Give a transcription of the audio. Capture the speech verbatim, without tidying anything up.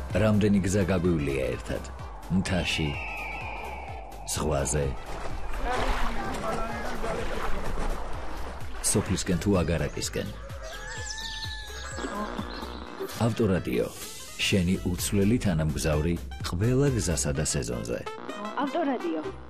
რამდენი გზა გაგვივლია ერთად. მთაში, ზღვაზე. სოფლისკენ თუ აგარაკისკენ. ავტორადიო. შენი უცვლელი თანამგზავრი ყველა გზასა და სეზონზე. ავტორადიო.